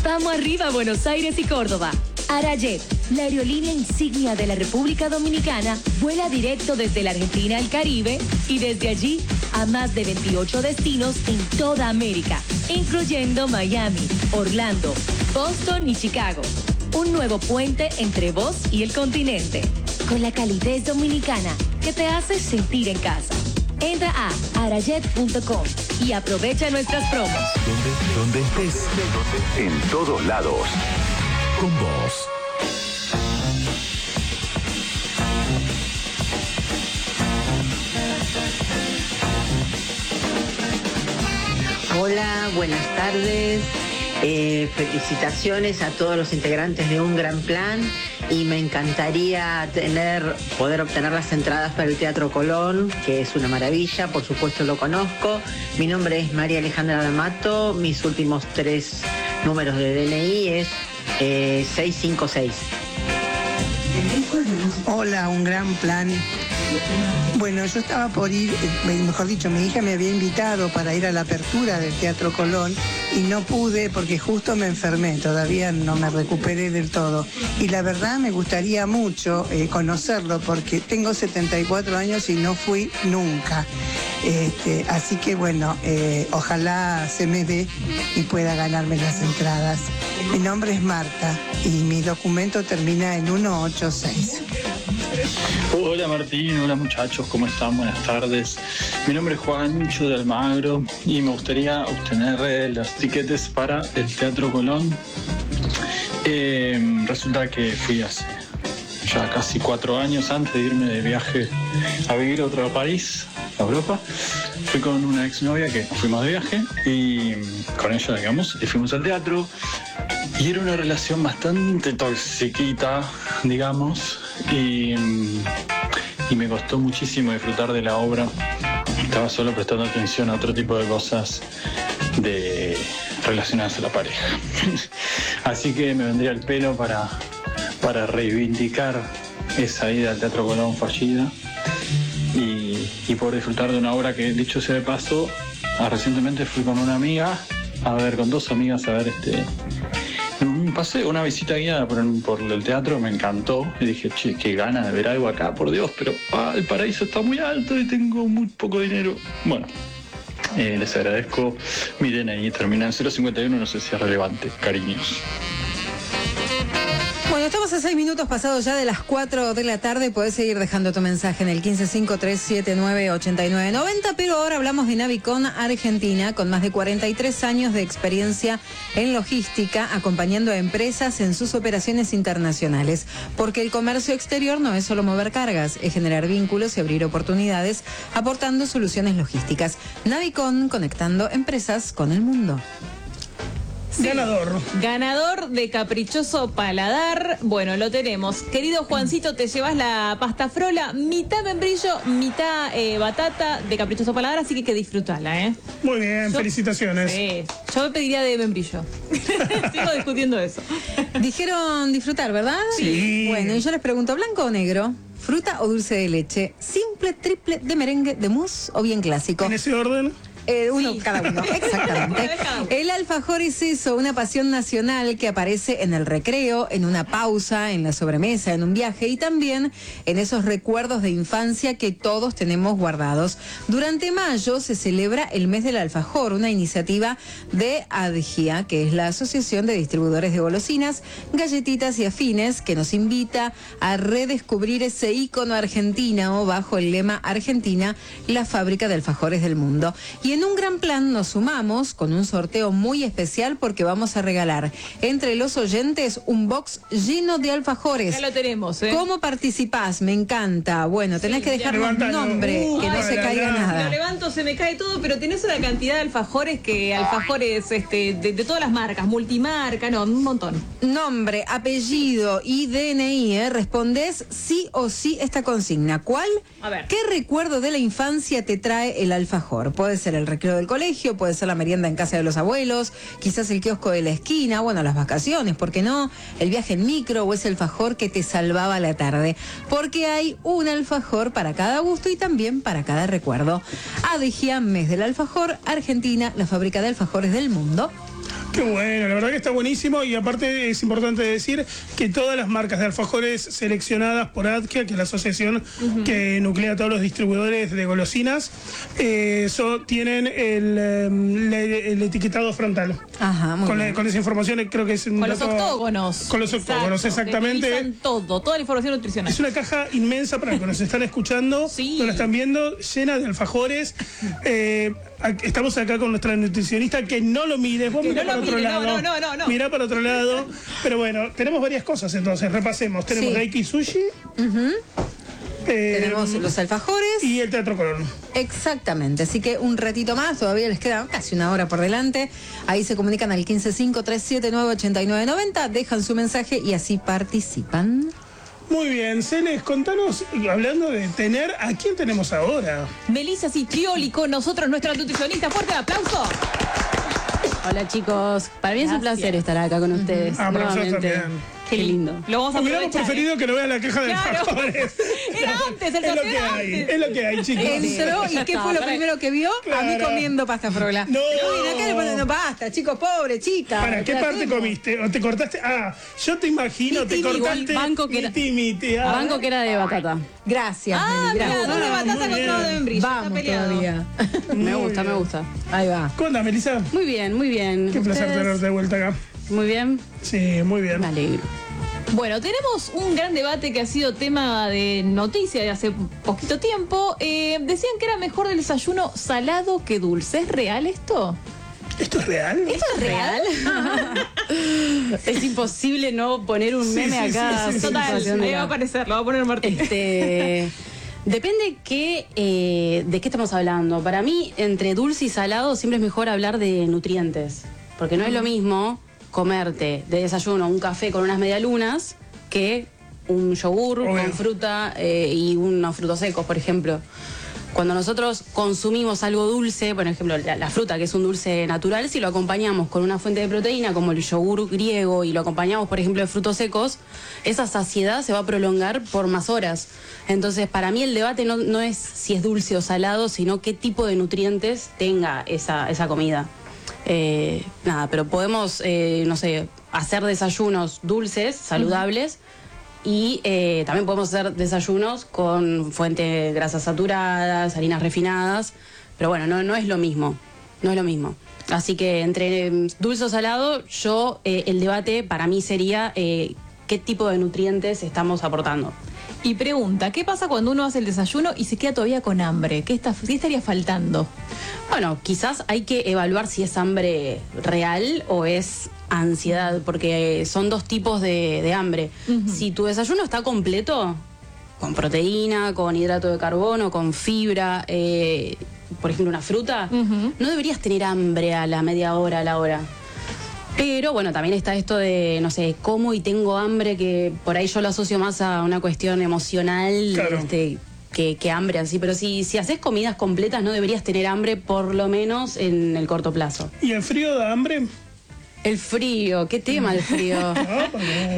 Vamos arriba, Buenos Aires y Córdoba. Arayet, la aerolínea insignia de la República Dominicana, vuela directo desde la Argentina al Caribe y desde allí a más de 28 destinos en toda América, incluyendo Miami, Orlando, Boston y Chicago. Un nuevo puente entre vos y el continente, con la calidez dominicana que te hace sentir en casa. Entra a arayet.com y aprovecha nuestras promos. Donde estés, en todos lados. Con vos. Hola, buenas tardes. Felicitaciones a todos los integrantes de Un Gran Plan y me encantaría poder obtener las entradas para el Teatro Colón, que es una maravilla, por supuesto lo conozco. Mi nombre es María Alejandra D'Amato, mis últimos 3 números de DNI es 656. Hola, Un Gran Plan. Bueno, yo estaba por ir, mejor dicho, mi hija me había invitado para ir a la apertura del Teatro Colón y no pude porque justo me enfermé, todavía no me recuperé del todo. Y la verdad me gustaría mucho conocerlo porque tengo 74 años y no fui nunca. Así que bueno, ojalá se me dé y pueda ganarme las entradas. Mi nombre es Marta y mi documento termina en 186. Hola Martín, hola muchachos, ¿cómo están? Buenas tardes. Mi nombre es Juancho de Almagro y me gustaría obtener los tiquetes para el Teatro Colón. Resulta que fui hace ya casi 4 años antes de irme de viaje a vivir a otro país, a Europa. Fui con una exnovia que nos fuimos de viaje y con ella, digamos, y fuimos al teatro. Y era una relación bastante toxiquita, digamos, y me costó muchísimo disfrutar de la obra. Estaba solo prestando atención a otro tipo de cosas relacionadas a la pareja. Así que me vendría el pelo para reivindicar esa ida al Teatro Colón fallida y poder disfrutar de una obra que, dicho sea de paso, recientemente fui con una amiga, con 2 amigas a ver un paseo, una visita guiada por el teatro. Me encantó y dije, che, qué ganas de ver algo acá, por Dios, pero el paraíso está muy alto y tengo muy poco dinero. Bueno, les agradezco. Mi DNI termina en 051, no sé si es relevante, cariños. Bueno, estamos a 6 minutos pasados ya de las 4 de la tarde. Podés seguir dejando tu mensaje en el 1553798990, pero ahora hablamos de Navicon Argentina, con más de 43 años de experiencia en logística, acompañando a empresas en sus operaciones internacionales. Porque el comercio exterior no es solo mover cargas, es generar vínculos y abrir oportunidades, aportando soluciones logísticas. Navicon, conectando empresas con el mundo. Sí. Ganador de Caprichoso Paladar. Bueno, lo tenemos. Querido Juancito, te llevas la pasta frola, mitad membrillo, mitad batata de Caprichoso Paladar, así que disfrutala, ¿eh? Muy bien, felicitaciones. Sí, yo me pediría de membrillo. Sigo discutiendo eso. Dijeron disfrutar, ¿verdad? Sí. Bueno, y yo les pregunto, ¿blanco o negro? ¿Fruta o dulce de leche? ¿Simple, triple, de merengue, de mousse o bien clásico? ¿En ese orden? Uno, sí. Cada uno, exactamente. El alfajor es eso, una pasión nacional que aparece en el recreo, en una pausa, en la sobremesa, en un viaje y también en esos recuerdos de infancia que todos tenemos guardados. Durante mayo se celebra el mes del alfajor, una iniciativa de ADGIA, que es la Asociación de Distribuidores de Golosinas, Galletitas y Afines, que nos invita a redescubrir ese ícono argentino bajo el lema Argentina, la fábrica de alfajores del mundo. Y en Un Gran Plan nos sumamos con un sorteo muy especial porque vamos a regalar entre los oyentes un box lleno de alfajores. Ya lo tenemos, ¿eh? ¿Cómo participás? Me encanta. Bueno, tenés que dejarnos un nombre, que no se caiga nada. Lo levanto, se me cae todo, pero tenés una cantidad de alfajores de todas las marcas, multimarca, no, un montón. Nombre, apellido y DNI, respondés sí o sí esta consigna. ¿Cuál? A ver. ¿Qué recuerdo de la infancia te trae el alfajor? Puede ser el recreo del colegio, puede ser la merienda en casa de los abuelos, quizás el kiosco de la esquina, bueno, las vacaciones, ¿por qué no? El viaje en micro o ese alfajor que te salvaba la tarde. Porque hay un alfajor para cada gusto y también para cada recuerdo. ADGIA, mes del alfajor, Argentina, la fábrica de alfajores del mundo. Qué bueno, la verdad que está buenísimo y aparte es importante decir que todas las marcas de alfajores seleccionadas por ADKIA, que es la asociación que nuclea a todos los distribuidores de golosinas, tienen el etiquetado frontal. Ajá, muy bien. Con esa información creo que es un Con los dato- octógonos. Con los octógonos, Exacto, exactamente. que utilizan toda la información nutricional. Es una caja inmensa para los que nos están escuchando, Sí. no la están viendo, llena de alfajores. Estamos acá con nuestra nutricionista, que no lo mires, vos mirá no para lo otro mire, lado. no. Mirá para otro lado. Pero bueno, tenemos varias cosas entonces, repasemos. Tenemos Sí. Reiki Sushi. Tenemos los alfajores. Y el Teatro Colón. Exactamente, así que un ratito más, todavía les queda casi una hora por delante. Ahí se comunican al 155-379-8990, dejan su mensaje y así participan. Muy bien, Celes, contanos, hablando de tener, ¿a quién tenemos ahora? Melissa Ciccioli con nosotros, nuestra nutricionista. Fuerte el aplauso. Hola chicos, para mí es un placer estar acá con ustedes. Ah, para nosotros nuevamente. también. Qué lindo. Lo vamos a Hubiéramos aprovechar. preferido que no vean la queja de Claro. alfajores. Era antes, el Es lo sorteo que era hay, antes. es lo que hay, chicos. Entró y ¿qué fue lo primero que vio? A mí Claro. comiendo pasta frola. No. Uy, acá le ponen pasta, chicos, pobre, chica. ¿Para qué parte comiste? ¿O te cortaste? Ah, yo te imagino, te Miti, cortaste. banco que era- miti, ah. Banco que era de batata. Gracias, Ah, Meli, mira, gracias. doble batata muy con bien. todo de membrillo. Está Vamos peleado. todavía. Me gusta. Ahí va. ¿Cómo andás, Melissa? Muy bien, muy bien. Qué placer ¿Ustedes? tenerte de vuelta acá. Muy bien. Sí, muy bien. Me alegro. Bueno, tenemos un gran debate que ha sido tema de noticia de hace poquito tiempo. Decían que era mejor el desayuno salado que dulce. ¿Es real esto? ¿Esto es real? ¿Esto es real? Es imposible no poner un Sí, meme sí, acá. sí, sí, sin Total, situación de ahí va a la- aparecer, lo va a poner Martín. Depende de qué estamos hablando. Para mí, entre dulce y salado, siempre es mejor hablar de nutrientes. Porque no es lo mismo comerte de desayuno un café con unas medialunas que un yogur Obvio. con fruta y unos frutos secos, por ejemplo. Cuando nosotros consumimos algo dulce, por ejemplo, la fruta, que es un dulce natural, si lo acompañamos con una fuente de proteína como el yogur griego y lo acompañamos, por ejemplo, de frutos secos, esa saciedad se va a prolongar por más horas. Entonces, para mí el debate no es si es dulce o salado, sino qué tipo de nutrientes tenga esa comida. Nada, pero podemos, no sé, hacer desayunos dulces, saludables, y también podemos hacer desayunos con fuente de grasas saturadas, harinas refinadas, pero bueno, no es lo mismo, no es lo mismo. Así que entre dulce o salado, el debate para mí sería qué tipo de nutrientes estamos aportando. Y pregunta, ¿qué pasa cuando uno hace el desayuno y se queda todavía con hambre? ¿Qué estaría faltando? Bueno, quizás hay que evaluar si es hambre real o es ansiedad, porque son dos tipos de hambre. Si tu desayuno está completo, con proteína, con hidrato de carbono, con fibra, por ejemplo una fruta, no deberías tener hambre a la media hora, a la hora. Pero bueno, también está esto de, no sé, como y tengo hambre, que por ahí yo lo asocio más a una cuestión emocional, Claro. que hambre así. Pero si haces comidas completas no deberías tener hambre, por lo menos en el corto plazo. ¿Y el frío da hambre? El frío, ¿qué tema el frío? No,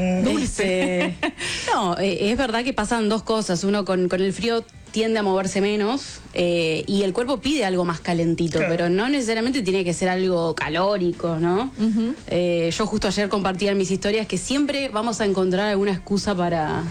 porque- No, es verdad que pasan dos cosas. Uno con el frío tiende a moverse menos y el cuerpo pide algo más calentito, Claro. pero no necesariamente tiene que ser algo calórico, ¿no? Yo justo ayer compartía en mis historias que siempre vamos a encontrar alguna excusa para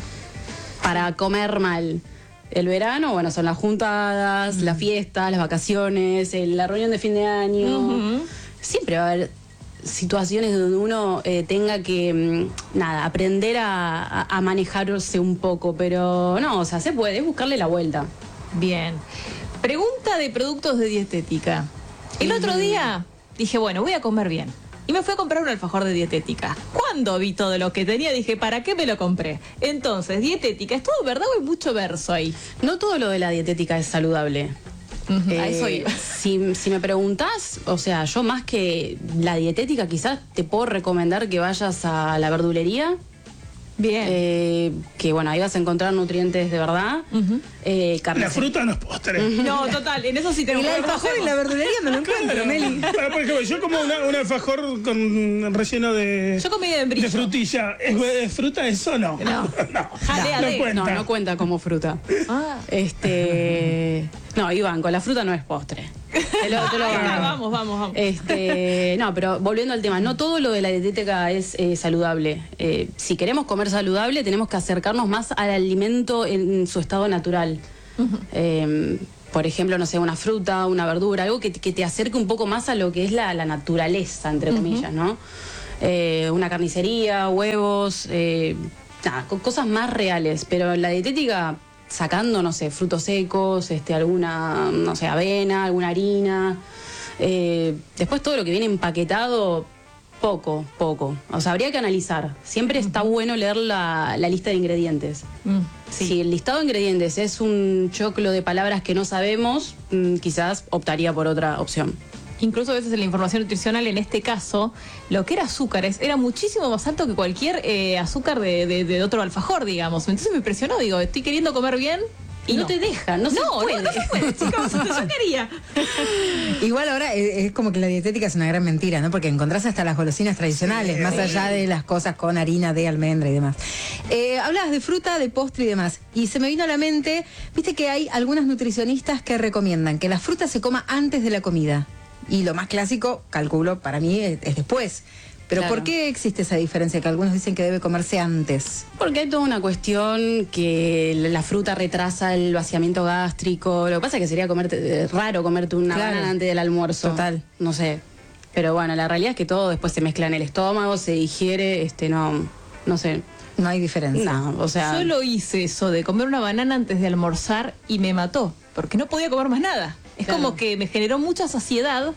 comer mal. El verano, bueno, son las juntadas, las fiestas, las vacaciones, la reunión de fin de año. Siempre va a haber situaciones donde uno tenga que, aprender a manejarse un poco, pero no, o sea, se puede, es buscarle la vuelta. Bien. Pregunta de productos de dietética. El otro día dije, bueno, voy a comer bien. Y me fui a comprar un alfajor de dietética. Cuando vi todo lo que tenía, dije, ¿para qué me lo compré? Entonces, dietética, ¿es todo verdad o hay mucho verso ahí? No todo lo de la dietética es saludable. A eso iba. Si me preguntás, o sea, yo más que la dietética quizás te puedo recomendar que vayas a la verdulería. Bien. Que bueno, ahí vas a encontrar nutrientes de verdad. La fruta no es postre. No, total, en eso sí tengo El alfajor y la verdulería no lo encuentro, Meli. Por ejemplo, yo como un alfajor con relleno de... Yo comí de membrillo. De frutilla. ¿Es fruta eso o no? No. No, Jaleade. no cuenta. No cuenta como fruta. Ah. No, Iván, con la fruta no es postre. Te lo Vamos. No, pero volviendo al tema, no todo lo de la dietética es saludable. Si queremos comer saludable, tenemos que acercarnos más al alimento en su estado natural. Por ejemplo, no sé, una fruta, una verdura, algo que te acerque un poco más a lo que es la naturaleza, entre comillas, ¿no? Una carnicería, huevos, cosas más reales. Pero la dietética, sacando, no sé, frutos secos, alguna, no sé, avena, alguna harina. Después todo lo que viene empaquetado, poco. O sea, habría que analizar. Siempre está bueno leer la lista de ingredientes. Sí. Si el listado de ingredientes es un choclo de palabras que no sabemos, quizás optaría por otra opción. Incluso a veces en la información nutricional, en este caso, lo que era azúcares era muchísimo más alto que cualquier azúcar de otro alfajor, digamos. Entonces me impresionó, digo, estoy queriendo comer bien. Y no te dejan, no se puede. No se puede, chicos, yo quería. Igual ahora es como que la dietética es una gran mentira, ¿no? Porque encontrás hasta las golosinas tradicionales, más allá de las cosas con harina de almendra y demás. Hablabas de fruta, de postre y demás. Y se me vino a la mente, viste que hay algunas nutricionistas que recomiendan que la fruta se coma antes de la comida. Y lo más clásico, calculo, para mí es después. Pero Claro. ¿por qué existe esa diferencia que algunos dicen que debe comerse antes? Porque hay toda una cuestión que la fruta retrasa el vaciamiento gástrico. Lo que pasa es que sería raro comerte una banana antes del almuerzo. Total. No sé. Pero bueno, la realidad es que todo después se mezcla en el estómago, se digiere, no sé. No hay diferencia. No, o sea... Yo lo hice eso de comer una banana antes de almorzar y me mató, porque no podía comer más nada. Es Claro. como que me generó mucha saciedad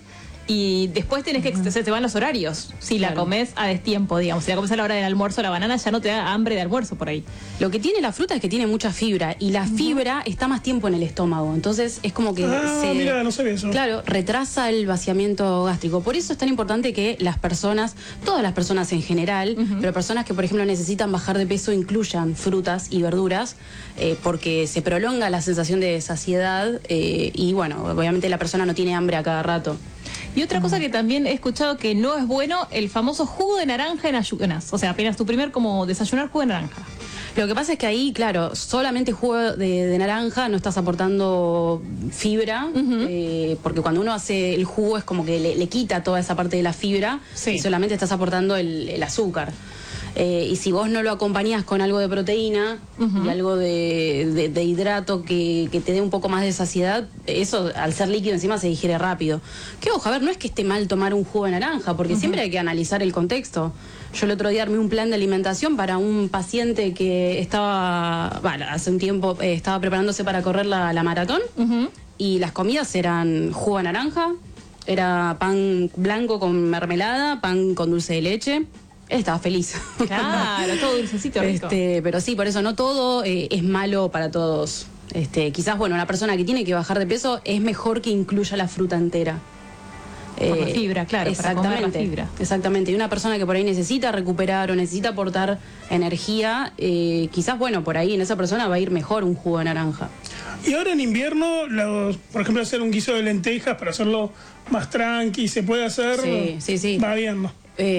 y después tenés que se te van los horarios. Si la Claro. comes a destiempo, digamos. Si la comes a la hora del almuerzo, la banana ya no te da hambre de almuerzo por ahí. Lo que tiene la fruta es que tiene mucha fibra y la fibra está más tiempo en el estómago. Entonces es como que mira, no sabía eso. Claro, retrasa el vaciamiento gástrico. Por eso es tan importante que las personas, todas las personas en general, pero personas que por ejemplo necesitan bajar de peso, incluyan frutas y verduras, porque se prolonga la sensación de saciedad y bueno, obviamente la persona no tiene hambre a cada rato. Y otra cosa que también he escuchado que no es bueno, el famoso jugo de naranja en ayunas. O sea, apenas tu primer como desayunar jugo de naranja. Lo que pasa es que ahí, claro, solamente jugo de naranja no estás aportando fibra, porque cuando uno hace el jugo es como que le quita toda esa parte de la fibra y solamente estás aportando el azúcar. Y si vos no lo acompañás con algo de proteína y algo de hidrato que te dé un poco más de saciedad, eso al ser líquido encima se digiere rápido. Que ojo, a ver, no es que esté mal tomar un jugo de naranja, porque siempre hay que analizar el contexto. Yo el otro día armé un plan de alimentación para un paciente que estaba, hace un tiempo estaba preparándose para correr la maratón y las comidas eran jugo de naranja, era pan blanco con mermelada, pan con dulce de leche. Él estaba feliz. Claro, todo dulcecito rico. Pero sí, por eso no todo es malo para todos. Quizás, bueno, una persona que tiene que bajar de peso es mejor que incluya la fruta entera. Por la fibra, claro, para comer la fibra. Exactamente. Y una persona que por ahí necesita recuperar o necesita aportar energía, quizás, bueno, por ahí en esa persona va a ir mejor un jugo de naranja. Y ahora en invierno, por ejemplo, hacer un guiso de lentejas para hacerlo más tranqui, ¿se puede hacer? Sí. Va bien, ¿no?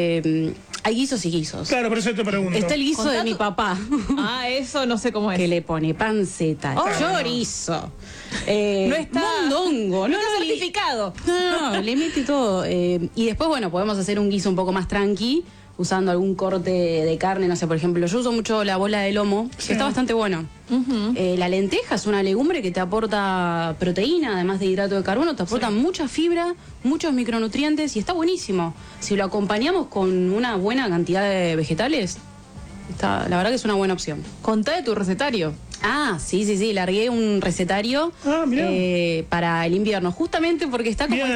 Hay guisos y guisos. Claro, por eso te pregunto. Está el guiso de mi papá. Ah, eso no sé cómo es. Que le pone panceta, chorizo, no está mondongo, no está certificado. No, le mete todo. Y después, bueno, podemos hacer un guiso un poco más tranqui, usando algún corte de carne, no sé, por ejemplo, yo uso mucho la bola de lomo, que está bastante bueno. La lenteja es una legumbre que te aporta proteína, además de hidrato de carbono, te aporta mucha fibra, muchos micronutrientes y está buenísimo. Si lo acompañamos con una buena cantidad de vegetales, la verdad que es una buena opción. Contá de tu recetario. Ah, sí, largué un recetario para el invierno, justamente porque está como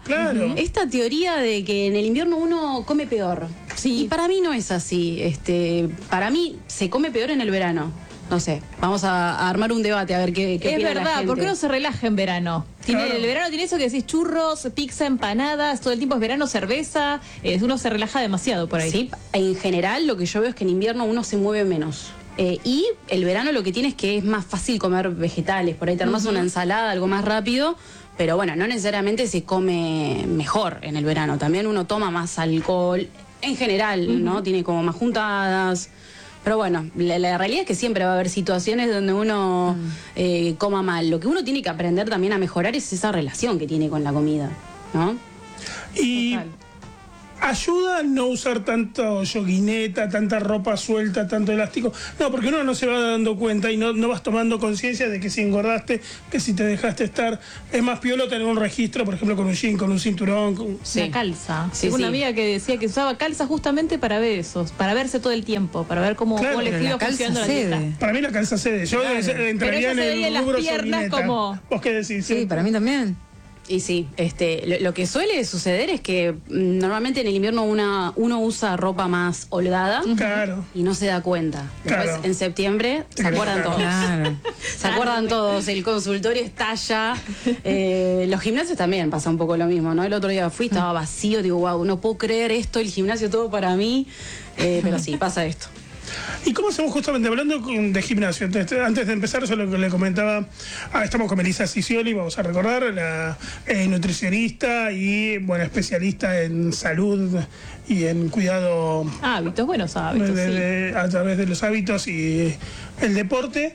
esta teoría de que en el invierno uno come peor. Sí. Y para mí no es así. Para mí se come peor en el verano. No sé, vamos a armar un debate a ver qué opina Es la verdad, gente. ¿por qué no se relaja en verano? El verano tiene eso que decís churros, pizza, empanadas, todo el tiempo es verano, cerveza, uno se relaja demasiado por ahí. Sí, en general lo que yo veo es que en invierno uno se mueve menos. Y el verano lo que tiene es que es más fácil comer vegetales, por ahí te armas una ensalada, algo más rápido, pero bueno, no necesariamente se come mejor en el verano, también uno toma más alcohol, en general, ¿no? Tiene como más juntadas, Pero bueno, la realidad es que siempre va a haber situaciones donde uno coma mal. Lo que uno tiene que aprender también a mejorar es esa relación que tiene con la comida, ¿no? Y Total. ayuda a no usar tanto yoguineta, tanta ropa suelta, tanto elástico. No, porque uno no se va dando cuenta y no vas tomando conciencia de que si engordaste, que si te dejaste estar. Es más piolo tener un registro, por ejemplo, con un jean, con un cinturón. Una calza. Sí, Tengo una sí. amiga que decía que usaba calza justamente para ver esos, para verse todo el tiempo, para ver cómo Claro, le pero iba la calza funcionando la cede. dieta. Para mí la calza cede. Yo entraría Pero ella en se veía el en las rubro piernas yoguineta. como- ¿Vos qué decís? Sí, para mí también. Y sí, lo que suele suceder es que normalmente en el invierno uno usa ropa más holgada Claro. y no se da cuenta. Después Claro. en septiembre se Claro. acuerdan todos. Claro. Se acuerdan todos, el consultorio estalla. Los gimnasios también pasa un poco lo mismo, ¿no? El otro día fui, estaba vacío, digo, wow, no puedo creer esto, el gimnasio todo para mí. Pero sí, pasa esto. ¿Y cómo hacemos justamente hablando de gimnasio? Antes de empezar, yo lo que le comentaba, estamos con Melissa Cicioli, vamos a recordar, la nutricionista y bueno, especialista en salud y en cuidado Hábitos, buenos hábitos. Sí. a través de los hábitos y el deporte.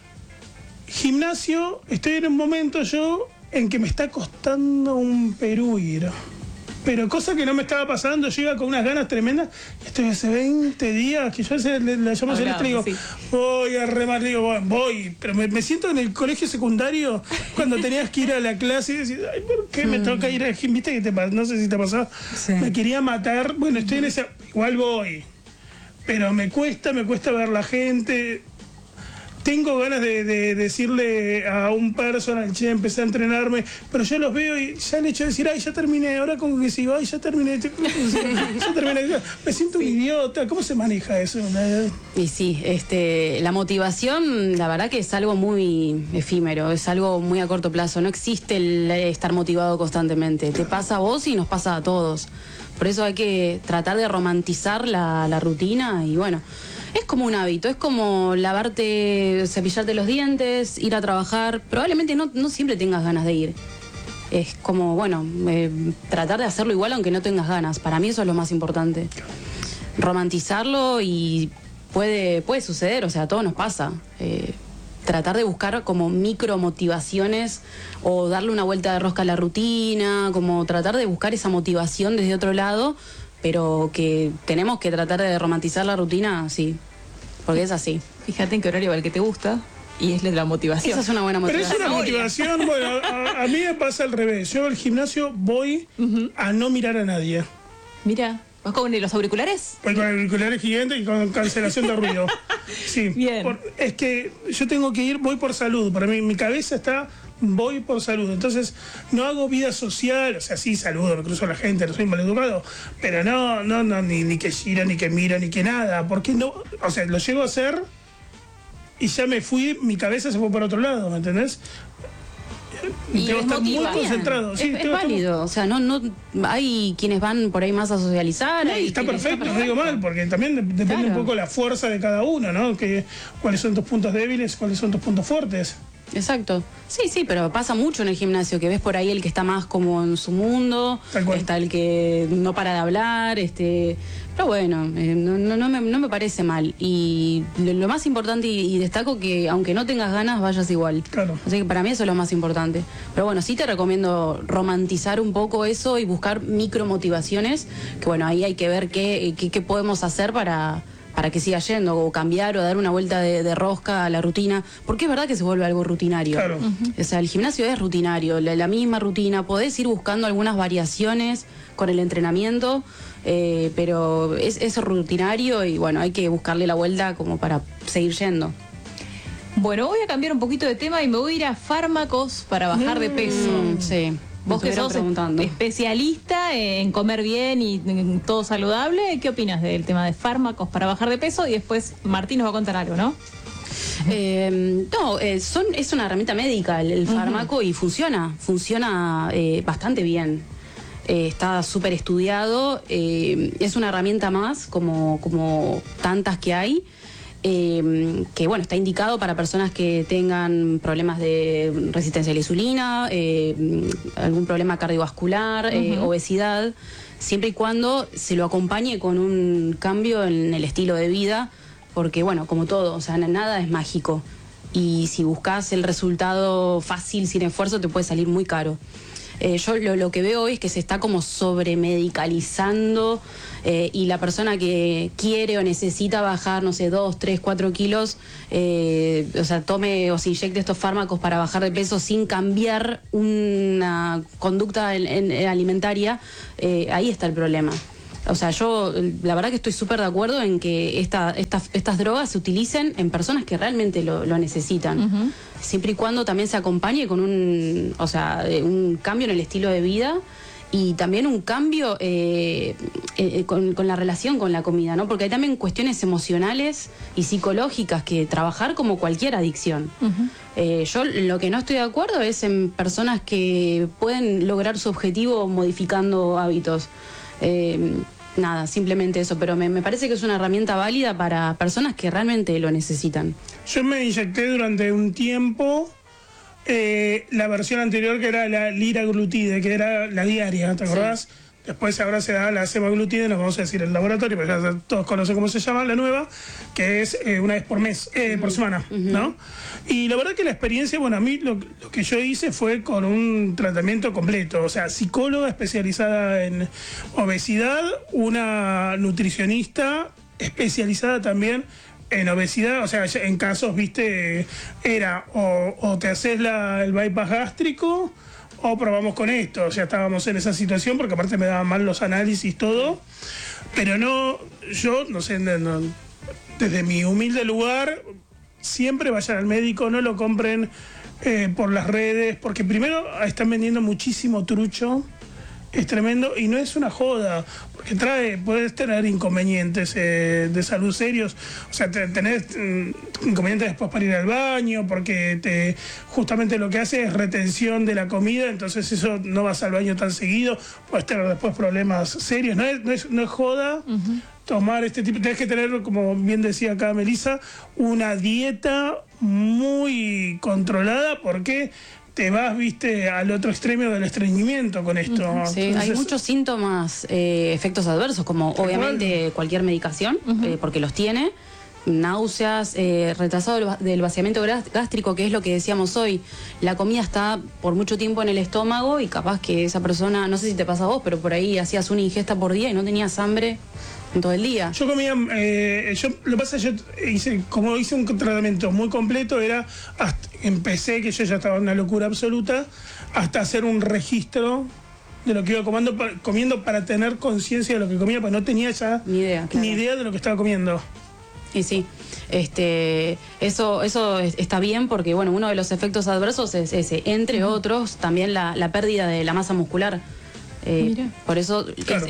Gimnasio, estoy en un momento yo en que me está costando un Perú ir. Pero cosa que no me estaba pasando, yo iba con unas ganas tremendas. Y estoy hace 20 días que yo le llamo a Celeste y digo, sí. voy a remar, le digo, voy. Pero me siento en el colegio secundario cuando tenías que ir a la clase y decís, ay, ¿por qué me toca ir al gym? ¿Viste que te pasa? No sé si te pasó. Sí. Me quería matar. Bueno, estoy en esa. Igual voy. Pero me cuesta ver la gente. Tengo ganas de decirle a un personal, che, empecé a entrenarme, pero yo los veo y ya el hecho de decir, ay, ya terminé, ahora como que sigo, ay, ya terminé, me siento un idiota. ¿Cómo se maneja eso? Y sí, la motivación, la verdad que es algo muy efímero, es algo muy a corto plazo. No existe el estar motivado constantemente. Te pasa a vos y nos pasa a todos. Por eso hay que tratar de romantizar la rutina y bueno, es como un hábito, es como lavarte, cepillarte los dientes, ir a trabajar. Probablemente no siempre tengas ganas de ir. Es como, bueno, tratar de hacerlo igual aunque no tengas ganas. Para mí eso es lo más importante. Romantizarlo y puede suceder, o sea, a todos nos pasa. Tratar de buscar como micro motivaciones o darle una vuelta de rosca a la rutina, como tratar de buscar esa motivación desde otro lado, pero que tenemos que tratar de romantizar la rutina, sí, porque es así. Fíjate en qué horario va el que te gusta y es la motivación. Esa es una buena Pero es motivación. una motivación, bueno, a mí me pasa al revés. Yo al gimnasio voy a no mirar a nadie. Mira, ¿vas con los auriculares? Voy con auriculares gigantes y con cancelación de ruido. Sí, Bien. Es que yo tengo que ir, voy por salud. Para mí, mi cabeza está, voy por salud. Entonces, no hago vida social, o sea, sí saludo, me cruzo a la gente, no soy maleducado, pero ni que gira, ni que mira, ni que nada. Porque no, o sea, lo llego a hacer y ya me fui, mi cabeza se fue por otro lado, ¿me entendés? Y Tengo que estar muy desmotiva. concentrado. Sí, Es tengo que estar- válido, o sea, no hay quienes van por ahí más a socializar. No, y hay está quienes- perfecto, no digo mal, porque también depende Claro. un poco la fuerza de cada uno, ¿no? Cuáles son tus puntos débiles, cuáles son tus puntos fuertes. Exacto. Sí, pero pasa mucho en el gimnasio, que ves por ahí el que está más como en su mundo, Tal cual. está el que no para de hablar, pero bueno, no me parece mal. Y lo más importante, y destaco que aunque no tengas ganas, vayas igual. Claro. Así que para mí eso es lo más importante. Pero bueno, sí te recomiendo romantizar un poco eso y buscar micro motivaciones, que bueno, ahí hay que ver qué podemos hacer para que siga yendo, o cambiar o dar una vuelta de rosca a la rutina, porque es verdad que se vuelve algo rutinario. Claro. O sea, el gimnasio es rutinario, la misma rutina, podés ir buscando algunas variaciones con el entrenamiento, pero es rutinario y bueno, hay que buscarle la vuelta como para seguir yendo. Bueno, voy a cambiar un poquito de tema y me voy a ir a fármacos para bajar de peso. Sí. Vos que sos preguntando. especialista en comer bien y en todo saludable, ¿qué opinas del tema de fármacos para bajar de peso? Y después Martín nos va a contar algo, ¿no? Es una herramienta médica el fármaco y funciona bastante bien. Está súper estudiado, es una herramienta más como tantas que hay. Que bueno, está indicado para personas que tengan problemas de resistencia a la insulina, algún problema cardiovascular, obesidad, siempre y cuando se lo acompañe con un cambio en el estilo de vida porque bueno, como todo, o sea, nada es mágico. Y si buscas el resultado fácil, sin esfuerzo, te puede salir muy caro. Yo lo que veo hoy es que se está como sobremedicalizando y la persona que quiere o necesita bajar, no sé, 2, 3, 4 kilos, o sea, tome o se inyecte estos fármacos para bajar de peso sin cambiar una conducta alimentaria, ahí está el problema. O sea, yo la verdad que estoy súper de acuerdo en que estas drogas se utilicen en personas que realmente lo necesitan. Siempre y cuando también se acompañe con un cambio en el estilo de vida y también un cambio con la relación con la comida, ¿no? Porque hay también cuestiones emocionales y psicológicas que trabajar como cualquier adicción. Yo lo que no estoy de acuerdo es en personas que pueden lograr su objetivo modificando hábitos. Nada, simplemente eso, pero me parece que es una herramienta válida para personas que realmente lo necesitan. Yo me inyecté durante un tiempo la versión anterior, que era la liraglutide, que era la diaria, ¿te acordás? Sí. Después ahora se da la semaglutide, nos vamos a decir el laboratorio, pero ya todos conocen cómo se llama, la nueva, que es una vez por mes, por semana, ¿no? Y la verdad que la experiencia, bueno, a mí lo que yo hice fue con un tratamiento completo, o sea, psicóloga especializada en obesidad, una nutricionista especializada también en obesidad, o sea, en casos, viste, era o te haces el bypass gástrico, o probamos con esto, ya estábamos en esa situación, porque aparte me daban mal los análisis, todo, pero yo no sé, desde mi humilde lugar, siempre vayan al médico, no lo compren por las redes, porque primero están vendiendo muchísimo trucho, es tremendo, y no es una joda, porque puedes tener inconvenientes de salud serios, o sea, tenés inconvenientes después para ir al baño, porque justamente lo que hace es retención de la comida, entonces eso no vas al baño tan seguido, puedes tener después problemas serios, no es joda. Tomar este tipo, tenés que tener, como bien decía acá Melissa, una dieta muy controlada, porque te vas, viste, al otro extremo del estreñimiento con esto. Sí, entonces, hay muchos síntomas, efectos adversos, como obviamente cualquier medicación, porque los tiene, náuseas, retrasado del vaciamiento gástrico, que es lo que decíamos hoy. La comida está por mucho tiempo en el estómago y capaz que esa persona, no sé si te pasa a vos, pero por ahí hacías una ingesta por día y no tenías hambre todo el día. Yo comía, lo que pasa es que yo hice un tratamiento muy completo, empecé, que yo ya estaba en una locura absoluta, hasta hacer un registro de lo que iba comiendo para tener conciencia de lo que comía, porque no tenía ya ni idea de lo que estaba comiendo. Y sí, eso está bien, porque bueno, uno de los efectos adversos es ese, entre otros, también la pérdida de la masa muscular. Por eso claro.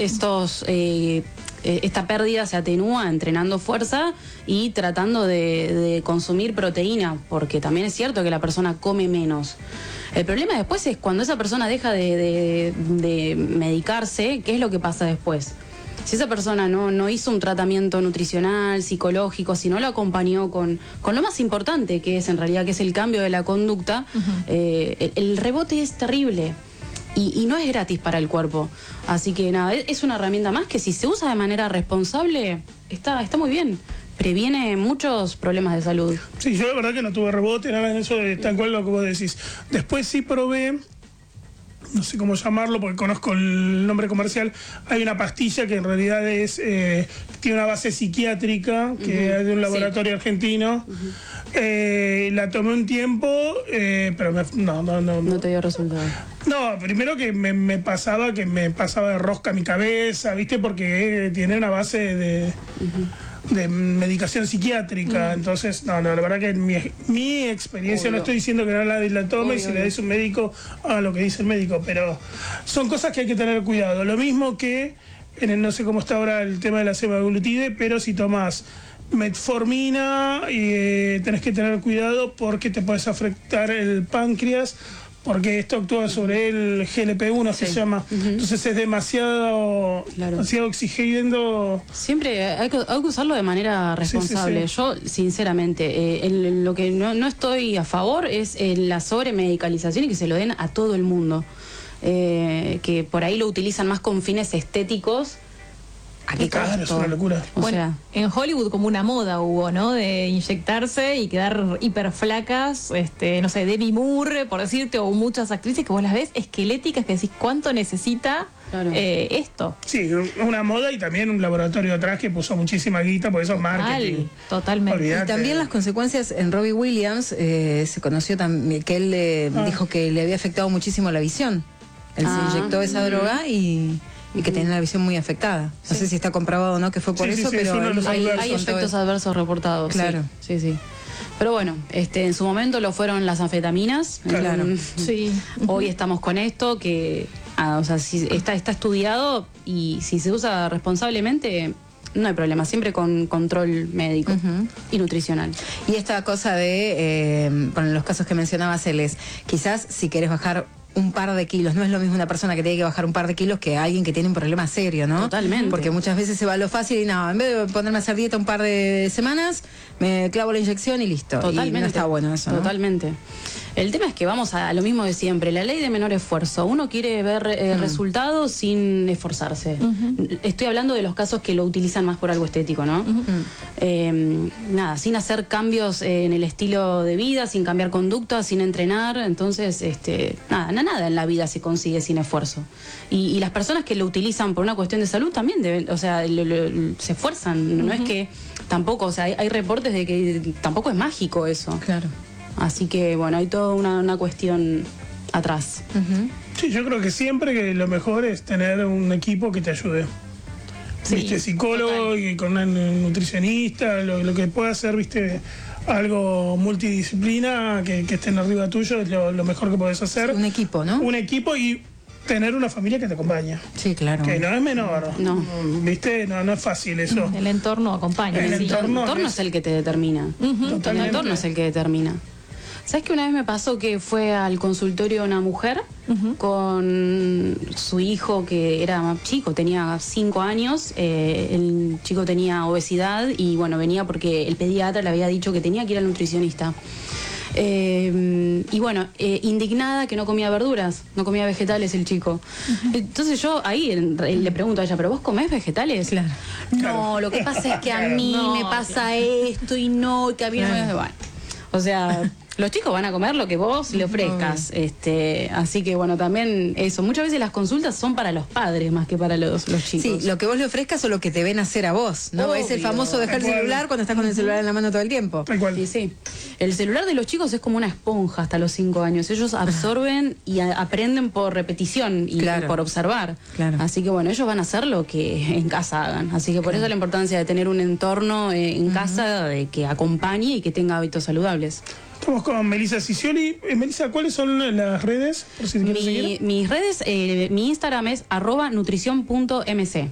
Esta pérdida se atenúa entrenando fuerza y tratando de consumir proteína, porque también es cierto que la persona come menos. El problema después es cuando esa persona deja de medicarse, ¿qué es lo que pasa después? Si esa persona no hizo un tratamiento nutricional, psicológico, si no lo acompañó con lo más importante, que es en realidad que es el cambio de la conducta, el rebote es terrible. Y no es gratis para el cuerpo. Así que nada, es una herramienta más que si se usa de manera responsable, está muy bien. Previene muchos problemas de salud. Sí, yo la verdad que no tuve rebote, nada en eso de tal cual lo que vos decís. Después sí probé, no sé cómo llamarlo porque conozco el nombre comercial, hay una pastilla que en realidad tiene una base psiquiátrica, que es de un laboratorio argentino. La tomé un tiempo, pero no te dio resultado. No, primero que me pasaba de rosca mi cabeza, ¿viste? Porque tiene una base de medicación psiquiátrica, entonces, la verdad que mi experiencia, no estoy diciendo que no la tome, y si le des un médico, haga lo que dice el médico, pero son cosas que hay que tener cuidado. Lo mismo que, no sé cómo está ahora el tema de la semaglutide, pero si tomas metformina, tenés que tener cuidado porque te puedes afectar el páncreas, porque esto actúa sobre el GLP-1, se llama. Entonces es demasiado oxigeno. Siempre hay que usarlo de manera responsable. Sí. Yo, sinceramente, lo que no estoy a favor es la sobremedicalización y que se lo den a todo el mundo. Que por ahí lo utilizan más con fines estéticos ¿A qué Claro, es costo? una locura. O Bueno, sea, en Hollywood como una moda hubo, ¿no? De inyectarse y quedar hiper flacas, no sé, Demi Moore, por decirte, o muchas actrices que vos las ves esqueléticas que decís, ¿cuánto necesita Claro. esto? Sí, una moda y también un laboratorio atrás que puso muchísima guita, por eso es marketing. Totalmente. Olvídate. Y también las consecuencias en Robbie Williams, se conoció también que él dijo que le había afectado muchísimo la visión. Él se inyectó esa droga y que tenía la visión muy afectada. No sé si está comprobado o no que fue por Sí, sí, eso, sí, es pero uno de los él adversos. hay contó efectos eso. adversos reportados. Claro. Sí, sí. Pero bueno, en su momento lo fueron las anfetaminas. Claro. Sí. Hoy estamos con esto que, o sea, si está estudiado y si se usa responsablemente, no hay problema, siempre con control médico y nutricional. Y esta cosa de, con los casos que mencionabas, él es, quizás si querés bajar un par de kilos, no es lo mismo una persona que tiene que bajar un par de kilos que alguien que tiene un problema serio, ¿no? Totalmente. Porque muchas veces se va a lo fácil y no, en vez de ponerme a hacer dieta un par de semanas, me clavo la inyección y listo. Totalmente. Y no está bueno eso, ¿no? Totalmente. El tema es que vamos a lo mismo de siempre, la ley de menor esfuerzo. Uno quiere ver resultados sin esforzarse. Estoy hablando de los casos que lo utilizan más por algo estético, ¿no? Nada, sin hacer cambios en el estilo de vida, sin cambiar conducta, sin entrenar. Entonces, nada en la vida se consigue sin esfuerzo. Y las personas que lo utilizan por una cuestión de salud también deben, o sea, se esfuerzan. No es que tampoco, o sea, hay reportes de que tampoco es mágico eso. Claro. Así que, bueno, hay toda una cuestión atrás. Sí, yo creo que siempre que lo mejor es tener un equipo que te ayude. Sí, ¿Viste? Psicólogo y con un nutricionista, lo que pueda hacer, ¿viste? Algo multidisciplina que estén arriba tuyo es lo mejor que podés hacer. Un equipo, ¿no? Un equipo y tener una familia que te acompaña. Sí, claro. Que no es menor. No. ¿Viste? No es fácil eso. El entorno acompaña. El sí. entorno El entorno es el que te determina. El Totalmente. entorno es el que determina. ¿Sabes que una vez me pasó que fue al consultorio una mujer con su hijo que era más chico, tenía 5 años, el chico tenía obesidad y bueno, venía porque el pediatra le había dicho que tenía que ir al nutricionista. Y bueno, indignada que no comía verduras, no comía vegetales el chico. Entonces yo ahí le pregunto a ella, ¿pero vos comés vegetales? Claro. No, lo que pasa es que a mí No, me pasa esto y no, que a mí no me... Bueno, o sea... Los chicos van a comer lo que vos le ofrezcas. Así que bueno, también eso. Muchas veces las consultas son para los padres más que para los chicos. Sí, lo que vos le ofrezcas o lo que te ven hacer a vos, ¿no? Obvio. Es el famoso dejar el Tal cual. celular cuando estás con el celular en la mano todo el tiempo. Tal cual. Sí, sí. El celular de los chicos es como una esponja hasta los 5 años. Ellos absorben y aprenden por repetición y Claro. por observar. Claro. Así que bueno, ellos van a hacer lo que en casa hagan. Así que por eso la importancia de tener un entorno en casa que acompañe y que tenga hábitos saludables. Estamos con Melissa Cicioli. Melissa, ¿cuáles son las redes? Por si te quieres seguir. Mis redes, mi Instagram es @nutricion.mc.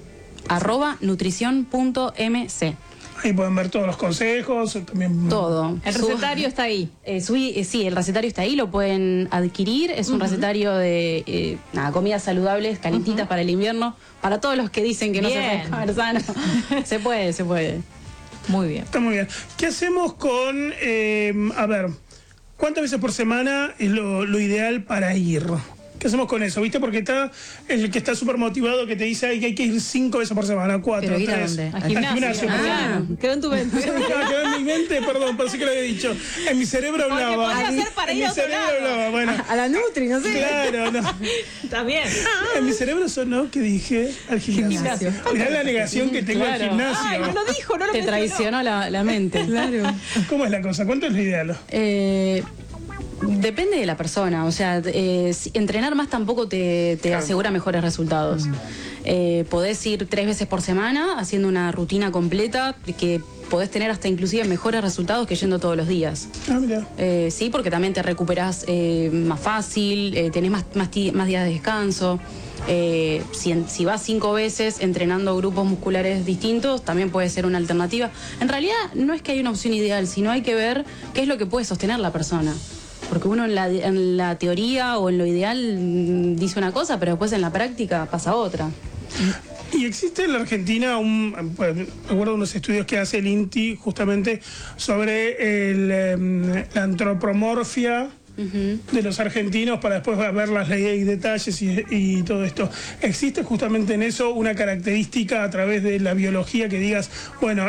@nutricion.mc. Ahí pueden ver todos los consejos. También Todo. El recetario está ahí. Sí, el recetario está ahí, lo pueden adquirir. Es un recetario de comidas saludables, calentitas para el invierno. Para todos los que dicen que no se Bien. puede comer sano. Se puede. Muy bien. Está muy bien. ¿Qué hacemos con, a ver, cuántas veces por semana es lo ideal para ir? ¿Qué hacemos con eso? ¿Viste? Porque está el que está súper motivado que te dice "Ay, que hay que ir 5 veces por semana, 4, ¿Pero ir a 3. dónde? Al gimnasio. por Claro. ejemplo. Quedó en tu mente. Quedó en mi mente, perdón, pensé que lo había dicho. En mi cerebro Porque hablaba. podía ser para En ir mi a otro cerebro lado. hablaba, bueno. A la Nutri, no sé. Claro, no. También. En mi cerebro sonó que dije al gimnasio. Mirá la negación que tengo al Claro. gimnasio. Ay, no lo dijo, no lo Te mencionó. traicionó la mente. Claro. ¿Cómo es la cosa? ¿Cuánto es lo ideal? Depende de la persona, o sea, entrenar más tampoco te asegura mejores resultados. Podés ir 3 veces por semana haciendo una rutina completa que podés tener hasta inclusive mejores resultados que yendo todos los días. Ah, mira. Sí, porque también te recuperás más fácil, tenés más días de descanso. Si vas 5 veces entrenando grupos musculares distintos, también puede ser una alternativa. En realidad no es que hay una opción ideal, sino hay que ver qué es lo que puede sostener la persona. Porque uno en la teoría o en lo ideal dice una cosa, pero después en la práctica pasa otra. Y existe en la Argentina recuerdo unos estudios que hace el INTI justamente sobre la antropomorfia de los argentinos para después ver las leyes y detalles y todo esto. ¿Existe justamente en eso una característica a través de la biología que digas, bueno,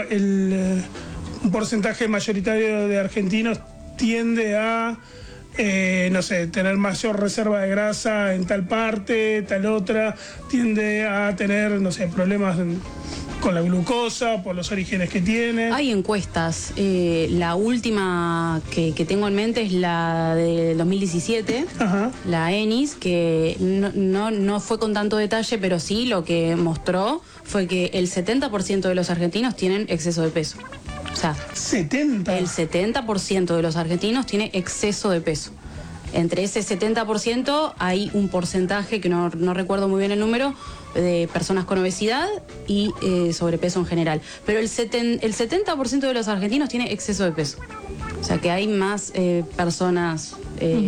un porcentaje mayoritario de argentinos tiende a, no sé, tener mayor reserva de grasa en tal parte, tal otra, tiende a tener, no sé, problemas con la glucosa, por los orígenes que tiene? Hay encuestas. La última que tengo en mente es la del 2017, la ENIS, que no fue con tanto detalle, pero sí lo que mostró fue que el 70% de los argentinos tienen exceso de peso. O sea, el 70% de los argentinos tiene exceso de peso. Entre ese 70% hay un porcentaje, que no recuerdo muy bien el número, de personas con obesidad y sobrepeso en general. Pero el 70% de los argentinos tiene exceso de peso. O sea que hay más personas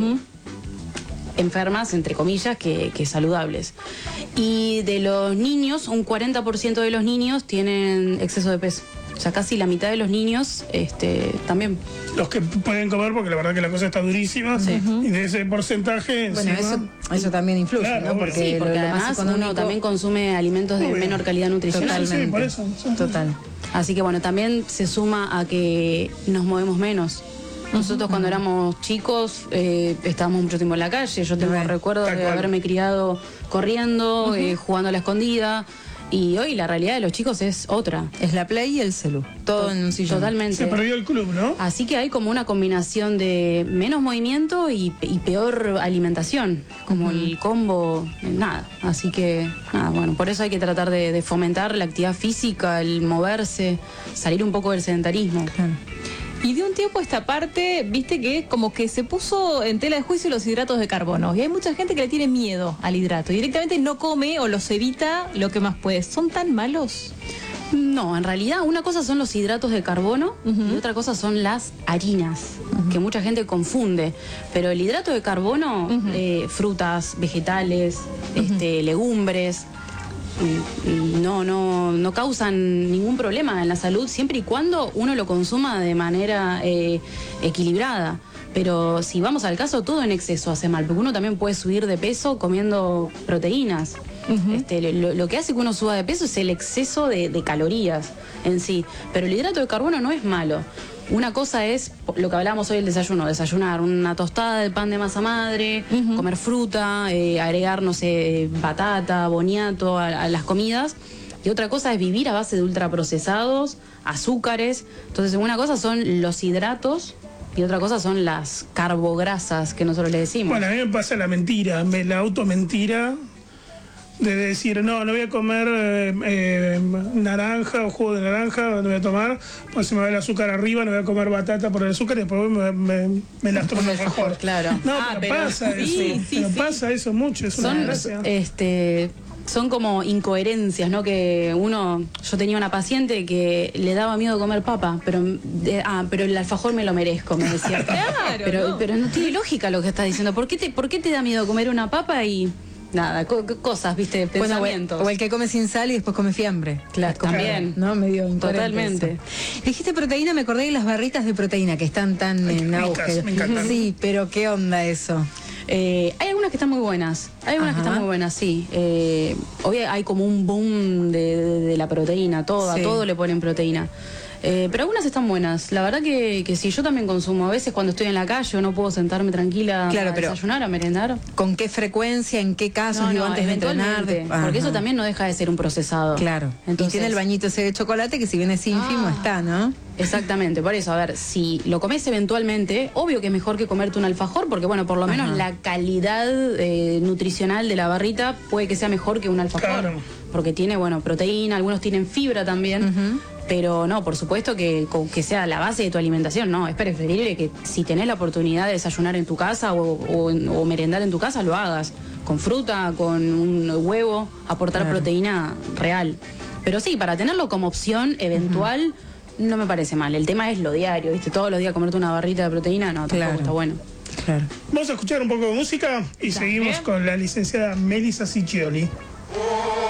enfermas, entre comillas, que saludables. Y de los niños, un 40% de los niños tienen exceso de peso. O sea, casi la mitad de los niños también. Los que pueden comer, porque la verdad que la cosa está durísima. Sí. Y de ese porcentaje... Bueno, eso también influye, claro, ¿no? Porque además uno también consume alimentos de menor calidad nutricional. Totalmente. Sí, por eso. Total. Así que bueno, también se suma a que nos movemos menos. Nosotros cuando éramos chicos estábamos mucho tiempo en la calle. Yo tengo recuerdos de haberme criado corriendo, jugando a la escondida. Y hoy la realidad de los chicos es otra. Es la play y el celu. Todo en un sillón. Totalmente. Se perdió el club, ¿no? Así que hay como una combinación de menos movimiento y peor alimentación. Como el combo, nada. Así que, nada, bueno, por eso hay que tratar de fomentar la actividad física, el moverse, salir un poco del sedentarismo. Claro. Y de un tiempo a esta parte, viste que como que se puso en tela de juicio los hidratos de carbono. Y hay mucha gente que le tiene miedo al hidrato. Y directamente no come o los evita lo que más puede. ¿Son tan malos? No, en realidad una cosa son los hidratos de carbono y otra cosa son las harinas, que mucha gente confunde. Pero el hidrato de carbono, frutas, vegetales, legumbres... no causan ningún problema en la salud siempre y cuando uno lo consuma de manera equilibrada. Pero si vamos al caso, todo en exceso hace mal, porque uno también puede subir de peso comiendo proteínas. Lo que hace que uno suba de peso es el exceso de calorías en sí. Pero el hidrato de carbono no es malo. Una cosa es lo que hablábamos hoy del desayuno, desayunar una tostada de pan de masa madre, comer fruta, agregar, no sé, batata, boniato a las comidas. Y otra cosa es vivir a base de ultraprocesados, azúcares. Entonces, una cosa son los hidratos y otra cosa son las carbograsas que nosotros le decimos. Bueno, a mí me pasa la mentira, la automentira. De decir, no voy a comer naranja o jugo de naranja, no voy a tomar, pues se me va el azúcar arriba, no voy a comer batata por el azúcar y después me las tomo mejor. Claro. No, pero pasa eso. Pasa eso mucho, es una desgracia. Son como incoherencias, ¿no? Que yo tenía una paciente que le daba miedo comer papa, pero el alfajor me lo merezco, me decía. Claro, pero no tiene lógica lo que estás diciendo. ¿Por qué te da miedo comer una papa y nada, cosas, viste, pensamientos? O el que come sin sal y después come fiambre. Claro, también. ¿No? Medio totalmente. Dijiste proteína, me acordé de las barritas de proteína que están tan en auge. Me encantan. Sí, pero ¿qué onda eso? Hay algunas que están muy buenas. Sí. Hoy hay como un boom de la proteína, todo le ponen proteína. Pero algunas están buenas. La verdad que sí, yo también consumo. A veces cuando estoy en la calle no puedo sentarme tranquila a desayunar, a merendar. ¿Con qué frecuencia, en qué casos, antes de entrenar? Porque eso también no deja de ser un procesado. Claro. Entonces, y tiene el bañito ese de chocolate que si bien es ínfimo está, ¿no? Exactamente, por eso, a ver, si lo comes eventualmente, obvio que es mejor que comerte un alfajor, porque bueno, por lo menos la calidad nutricional de la barrita puede que sea mejor que un alfajor. Claro. Porque tiene, proteína, algunos tienen fibra también. Pero no, por supuesto que sea la base de tu alimentación, no. Es preferible que si tenés la oportunidad de desayunar en tu casa o merendar en tu casa, lo hagas. Con fruta, con un huevo, aportar proteína real. Pero sí, para tenerlo como opción eventual, no me parece mal. El tema es lo diario, ¿viste? Todos los días comerte una barrita de proteína, no, tampoco está bueno. Claro. Vamos a escuchar un poco de música y seguimos con la licenciada Melissa Ciccioli.